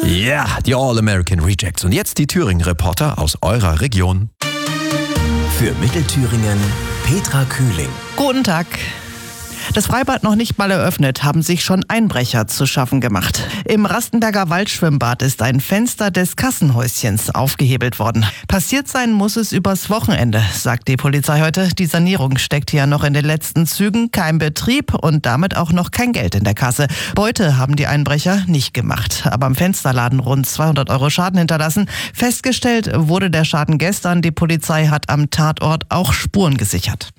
Ja, die All-American Rejects. Und jetzt die Thüringen-Reporter aus eurer Region. Für Mittelthüringen Petra Kühling. Guten Tag. Das Freibad noch nicht mal eröffnet, haben sich schon Einbrecher zu schaffen gemacht. Im Rastenberger Waldschwimmbad ist ein Fenster des Kassenhäuschens aufgehebelt worden. Passiert sein muss es übers Wochenende, sagt die Polizei heute. Die Sanierung steckt ja noch in den letzten Zügen, kein Betrieb und damit auch noch kein Geld in der Kasse. Beute haben die Einbrecher nicht gemacht, aber am Fensterladen rund 200 € Schaden hinterlassen. Festgestellt wurde der Schaden gestern. Die Polizei hat am Tatort auch Spuren gesichert.